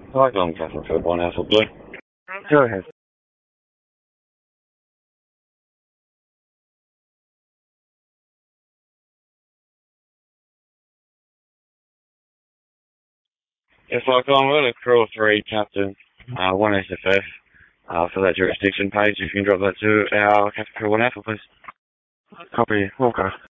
Hi, Long Castle for 1 Alpha Blue. Go ahead. It's like I'm on a Crew 3 Captain, 1 SFF, for that jurisdiction page. If you can drop that to our Captain Crew 1 Alpha, please. Copy, Walker.